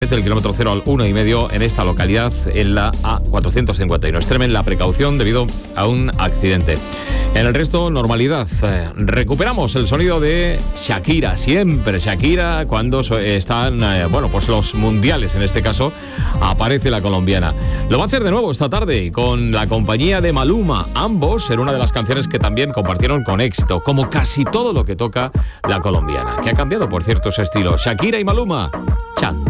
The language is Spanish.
Desde el kilómetro 0 al 1,5 en esta localidad, en la A451. Extremen la precaución debido a un accidente. En el resto, normalidad. Recuperamos el sonido de Shakira. Siempre Shakira cuando están, pues los mundiales. En este caso, aparece la colombiana. Lo va a hacer de nuevo esta tarde con la compañía de Maluma. Ambos en una de las canciones que también compartieron con éxito, como casi todo lo que toca la colombiana, que ha cambiado, por cierto, su estilo. Shakira y Maluma. Chan.